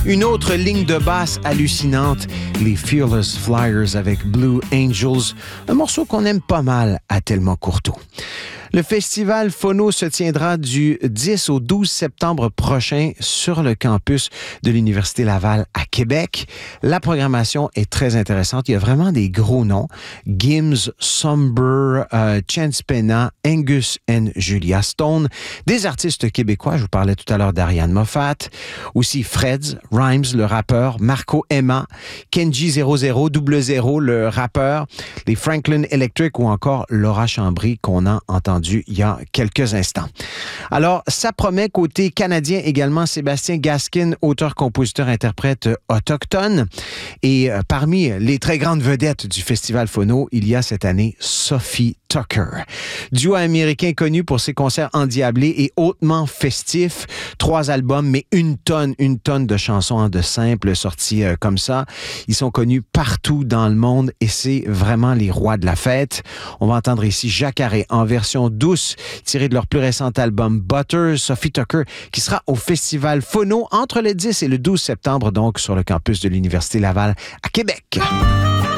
Une autre ligne de basse hallucinante, les Fearless Flyers avec Blue Angels, un morceau qu'on aime pas mal à Thelma Courteau. Le festival Phono se tiendra du 10 au 12 septembre prochain sur le campus de l'Université Laval à Québec. La programmation est très intéressante. Il y a vraiment des gros noms. Gims, Somber, Chance Pena, Angus and Julia Stone. Des artistes québécois, je vous parlais tout à l'heure d'Ariane Moffat. Aussi Freds, Rhymes, le rappeur, Marco Emma, Kenji 00, Double Zéro, le rappeur, les Franklin Electric ou encore Laura Chambry qu'on a entendu il y a quelques instants. Alors, ça promet côté canadien également Sébastien Gaskin, auteur, compositeur, interprète autochtone. Et parmi les très grandes vedettes du Festival Phono, il y a cette année Sophie Tucker. Duo américain connu pour ses concerts endiablés et hautement festifs. 3 albums, mais une tonne de chansons de simples sorties comme ça. Ils sont connus partout dans le monde et c'est vraiment les rois de la fête. On va entendre ici Jacques Arrêt en version douce, tirée de leur plus récent album Butter, Sophie Tucker, qui sera au Festival Phono entre le 10 et le 12 septembre, donc sur le campus de l'Université Laval à Québec.